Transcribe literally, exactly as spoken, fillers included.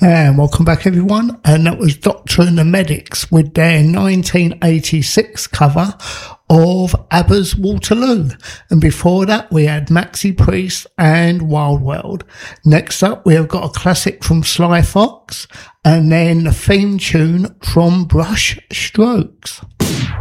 And welcome back, everyone. And that was Doctor and the Medics with their nineteen eighty-six cover of ABBA's Waterloo. And before that, we had Maxi Priest and Wild World. Next up, we have got a classic from Sly Fox, and then the theme tune from Brush Strokes.